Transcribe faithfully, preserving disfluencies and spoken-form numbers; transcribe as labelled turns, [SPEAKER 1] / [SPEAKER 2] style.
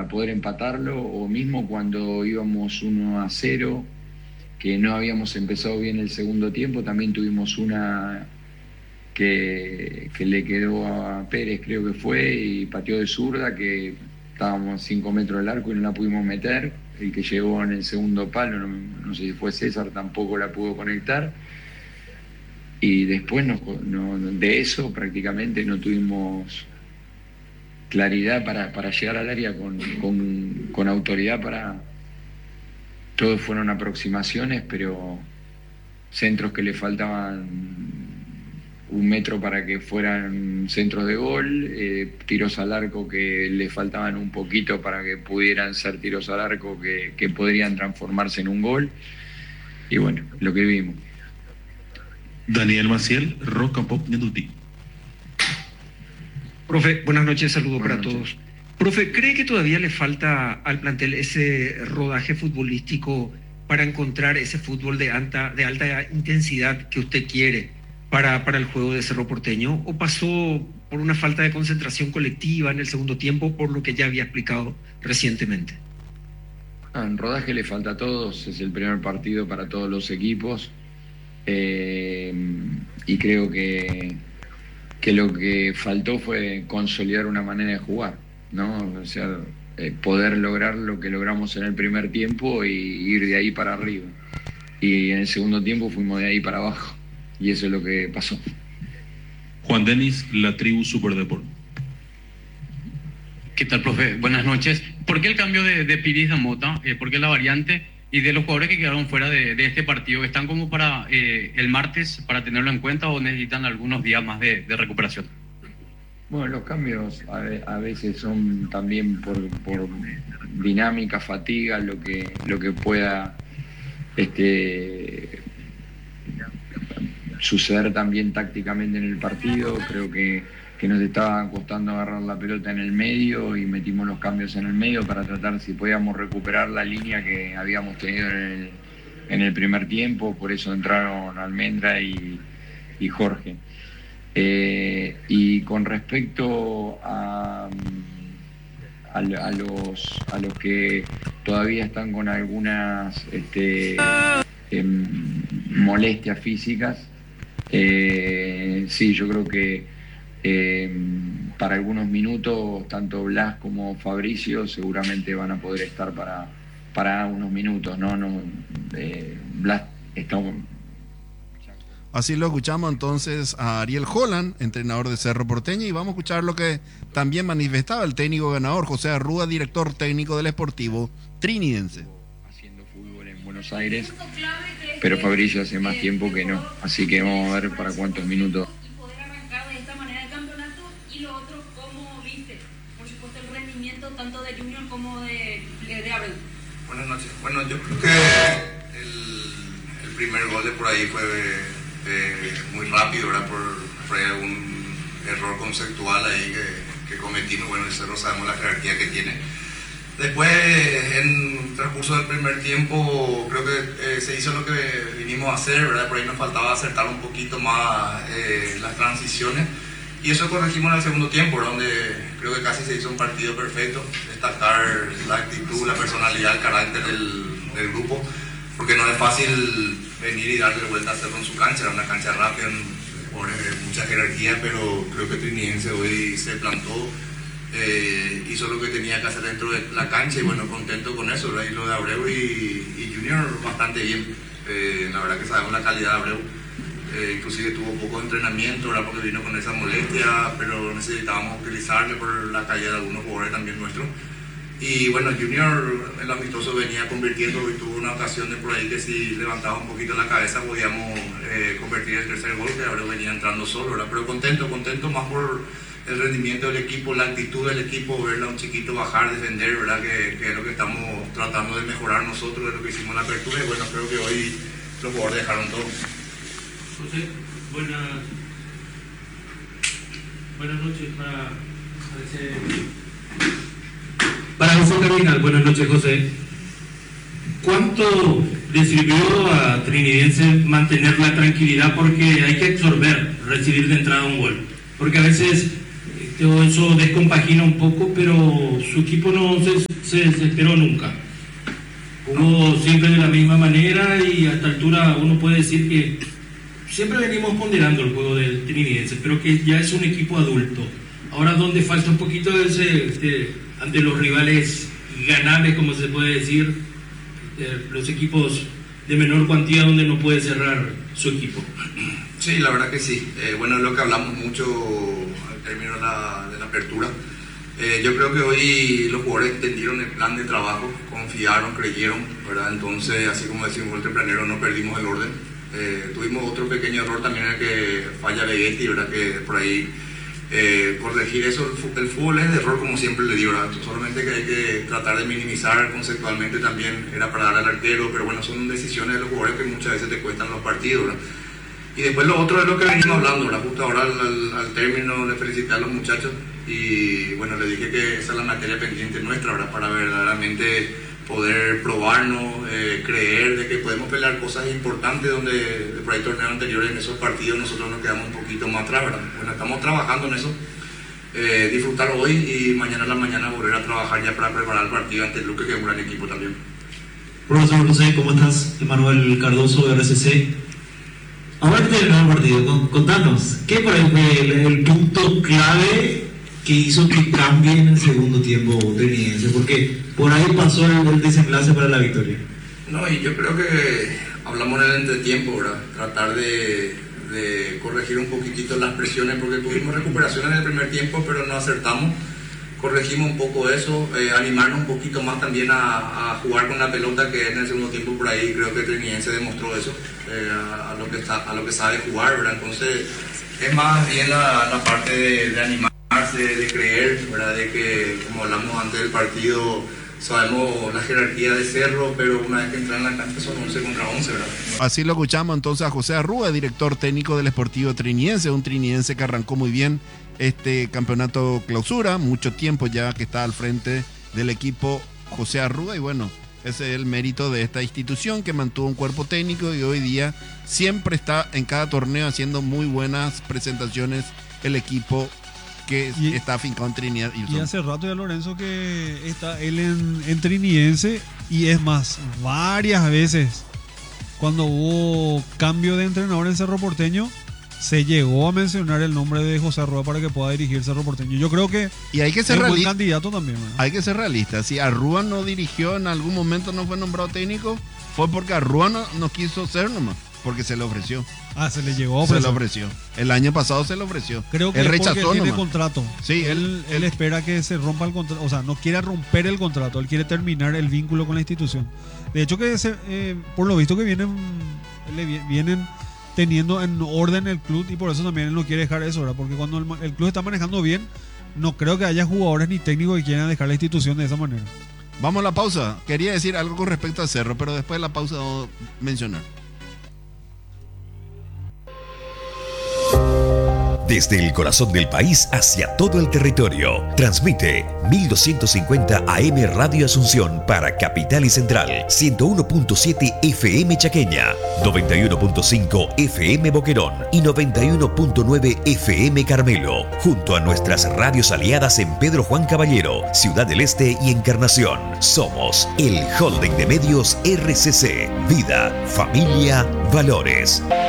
[SPEAKER 1] para poder empatarlo, o mismo cuando íbamos uno a cero, que no habíamos empezado bien el segundo tiempo, también tuvimos una que, que le quedó a Pérez, creo que fue, y pateó de zurda, que estábamos a cinco metros del arco y no la pudimos meter. El que llegó en el segundo palo, no, no sé si fue César, tampoco la pudo conectar. Y después no, no, de eso prácticamente no tuvimos claridad para, para llegar al área con, con, con autoridad para... Todos fueron aproximaciones, pero centros que le faltaban un metro para que fueran centros de gol, eh, tiros al arco que le faltaban un poquito para que pudieran ser tiros al arco que, que podrían transformarse en un gol. Y bueno, lo que vimos.
[SPEAKER 2] Daniel Maciel, Rock and Pop Ñanduti.
[SPEAKER 3] Profe, buenas noches, saludos
[SPEAKER 1] buenas
[SPEAKER 3] para
[SPEAKER 1] noches.
[SPEAKER 3] todos. Profe, ¿cree que todavía le falta al plantel ese rodaje futbolístico para encontrar ese fútbol de alta, de alta intensidad que usted quiere para, para el juego de Cerro Porteño? ¿O pasó por una falta de concentración colectiva en el segundo tiempo, por lo que ya había explicado recientemente?
[SPEAKER 1] Ah, en rodaje le falta a todos, es el primer partido para todos los equipos, eh, y creo que, que lo que faltó fue consolidar una manera de jugar, ¿no? O sea, eh, poder lograr lo que logramos en el primer tiempo y ir de ahí para arriba. Y en el segundo tiempo fuimos de ahí para abajo, y eso es lo que pasó.
[SPEAKER 2] Juan Denis, La Tribu Superdeport.
[SPEAKER 4] ¿Qué tal, profe? Buenas noches. ¿Por qué el cambio de, de Piris a Mota? Eh, ¿Por qué la variante? Y de los jugadores que quedaron fuera de, de este partido, ¿están como para eh, el martes, para tenerlo en cuenta, o necesitan algunos días más de, de recuperación?
[SPEAKER 1] Bueno, los cambios a, a veces son también por, por dinámica, fatiga, lo que, lo que pueda este, suceder también tácticamente en el partido. Creo que, que nos estaba costando agarrar la pelota en el medio y metimos los cambios en el medio para tratar si podíamos recuperar la línea que habíamos tenido en el, en el primer tiempo. Por eso entraron Almendra y, y Jorge. Eh, y con respecto a, a, a, los, a los que todavía están con algunas este, eh, molestias físicas, eh, sí, yo creo que eh, para algunos minutos tanto Blas como Fabricio seguramente van a poder estar para, para unos minutos, ¿no? no eh, Blas está...
[SPEAKER 5] Así lo escuchamos entonces a Ariel Holland, entrenador de Cerro Porteño, y vamos a escuchar lo que también manifestaba el técnico ganador, José Arrúa, director técnico del Sportivo Trinidense.
[SPEAKER 1] Haciendo fútbol en Buenos Aires, pero Fabricio hace más tiempo que no, así que vamos a ver para cuántos minutos.
[SPEAKER 6] Y poder arrancar de esta manera el campeonato. Y lo otro, ¿cómo viste? Por supuesto, el rendimiento tanto de Junior como de, de, de Abreu.
[SPEAKER 7] Buenas noches. Bueno, yo creo que el, el primer gol de por ahí fue... Eh, muy rápido, ¿verdad? Por, por un error conceptual ahí que, que cometimos. Bueno, el Cerro sabemos la jerarquía que tiene. Después, en el transcurso del primer tiempo, creo que eh, se hizo lo que vinimos a hacer, ¿verdad? Por ahí nos faltaba acertar un poquito más eh, las transiciones. Y eso corregimos en el segundo tiempo, donde creo que casi se hizo un partido perfecto. Destacar la actitud, la personalidad, el carácter del, del grupo, porque no es fácil venir y darle vuelta a Cerro en su cancha. Era una cancha rápida, por mucha jerarquía, pero creo que Trinidense hoy se plantó, eh, hizo lo que tenía que hacer dentro de la cancha, y bueno, contento con eso, ¿verdad? Y lo de Abreu y, y Junior bastante bien. Eh, la verdad que sabemos la calidad de Abreu, eh, inclusive tuvo poco entrenamiento, ¿verdad? Porque vino con esa molestia, pero necesitábamos utilizarle por la caída de algunos jugadores también nuestros. Y bueno, Junior, el amistoso venía convirtiendo, y tuvo una ocasión de por ahí que si levantaba un poquito la cabeza podíamos eh, convertir el tercer gol, que ahora venía entrando solo, ¿verdad? Pero contento, contento más por el rendimiento del equipo, la actitud del equipo, verle a un chiquito bajar, defender, ¿verdad? Que, que es lo que estamos tratando de mejorar nosotros, de lo que hicimos en la apertura, y bueno, creo que hoy los jugadores dejaron todo.
[SPEAKER 8] José, buenas, buenas noches para, para ese... Para José Cardinal, buenas noches, José. ¿Cuánto le sirvió a Trinidense mantener la tranquilidad? Porque hay que absorber, recibir de entrada un gol. Porque a veces eso descompagina un poco, pero su equipo no se, se desesperó nunca. Jugó siempre de la misma manera y a esta altura uno puede decir que siempre venimos ponderando el juego del Trinidense, pero que ya es un equipo adulto. Ahora donde falta un poquito de ese, de, ante los rivales ganables, como se puede decir, de los equipos de menor cuantía donde no puede cerrar su equipo.
[SPEAKER 7] Sí, la verdad que sí. Eh, bueno, es lo que hablamos mucho al término de la, de la apertura. Eh, yo creo que hoy los jugadores entendieron el plan de trabajo, confiaron, creyeron, ¿verdad? Entonces, así como decimos el tempranero, no perdimos el orden. Eh, tuvimos otro pequeño error también en el que falla Vegetti, ¿verdad? Que por ahí eh, corregir eso, el, el fútbol es de error como siempre le digo, ¿verdad? Solamente que hay que tratar de minimizar conceptualmente también, era para dar al arquero, pero bueno, son decisiones de los jugadores que muchas veces te cuestan los partidos, ¿verdad? Y después lo otro es lo que venimos hablando, ¿verdad? Justo ahora al, al, al término le felicité a los muchachos y bueno, le dije que esa es la materia pendiente nuestra, ¿verdad? Para verdaderamente poder probarnos, eh, creer de que podemos pelear cosas importantes donde por ahí torneos anteriores en esos partidos nosotros nos quedamos un poquito más atrás, ¿verdad? Bueno, estamos trabajando en eso, eh, disfrutar hoy y mañana a la mañana volver a trabajar ya para preparar el partido ante el Luque, que es un gran equipo también.
[SPEAKER 9] Profesor José, ¿cómo estás? Emanuel Cardoso de R C C. Ahora que terminó el partido, contanos, ¿qué fue el, el punto clave que hizo que cambie en el segundo tiempo Trinidense? Porque por ahí pasó el, el desenlace para la victoria.
[SPEAKER 7] No, y yo creo que hablamos en el entretiempo, ¿verdad? Tratar de, de corregir un poquitito las presiones, porque tuvimos recuperación en el primer tiempo, pero no acertamos. Corregimos un poco eso, eh, animarnos un poquito más también a, a jugar con la pelota, que en el segundo tiempo por ahí creo que Trinidense demostró eso, eh, a, a, lo que está, a lo que sabe jugar, ¿verdad? Entonces es más bien la, la parte de, de animarse, de creer, ¿verdad? De que, como hablamos antes del partido, sabemos la jerarquía de Cerro, pero una vez que entran en la cancha son once contra once, ¿verdad?
[SPEAKER 5] Así lo escuchamos entonces a José Arrúa, director técnico del Sportivo Trinidense, un trinidense que arrancó muy bien este campeonato clausura, mucho tiempo ya que está al frente del equipo José Arrúa, y bueno, ese es el mérito de esta institución que mantuvo un cuerpo técnico y hoy día siempre está en cada torneo haciendo muy buenas presentaciones el equipo que y, está afincado en Trinidad.
[SPEAKER 10] Y, y hace rato ya, Lorenzo, que está él en, en Trinidense, y es más, varias veces cuando hubo cambio de entrenador en Cerro Porteño se llegó a mencionar el nombre de José Arrúa para que pueda dirigir Cerro Porteño. Yo creo que
[SPEAKER 5] y hay que ser
[SPEAKER 10] es un
[SPEAKER 5] buen
[SPEAKER 10] candidato también, ¿verdad?
[SPEAKER 5] Hay que ser realista. Si Arrúa no dirigió en algún momento, no fue nombrado técnico, fue porque Arrúa no, no quiso ser nomás, porque se le ofreció.
[SPEAKER 10] Ah, se le llegó a
[SPEAKER 5] ofrecer. Se le ofreció. El año pasado se le ofreció.
[SPEAKER 10] Creo que
[SPEAKER 5] él
[SPEAKER 10] es
[SPEAKER 5] rechazó
[SPEAKER 10] porque tiene
[SPEAKER 5] nomás.
[SPEAKER 10] contrato.
[SPEAKER 5] Sí,
[SPEAKER 10] él,
[SPEAKER 5] él,
[SPEAKER 10] él, él espera que se rompa el contrato. O sea, no quiere romper el contrato. Él quiere terminar el vínculo con la institución. De hecho, que se, eh, por lo visto que vienen, le vienen teniendo en orden el club, y por eso también él no quiere dejar eso, ¿verdad? Porque cuando el, el club está manejando bien, no creo que haya jugadores ni técnicos que quieran dejar la institución de esa manera.
[SPEAKER 5] Vamos a la pausa. Quería decir algo con respecto a Cerro, pero después de la pausa vamos a mencionar.
[SPEAKER 11] Desde el corazón del país hacia todo el territorio, transmite mil doscientos cincuenta A M Radio Asunción para Capital y Central, ciento uno punto siete F M Chaqueña, noventa y uno punto cinco F M Boquerón y noventa y uno punto nueve F M Carmelo, junto a nuestras radios aliadas en Pedro Juan Caballero, Ciudad del Este y Encarnación. Somos el Holding de Medios R C C, Vida, Familia, Valores.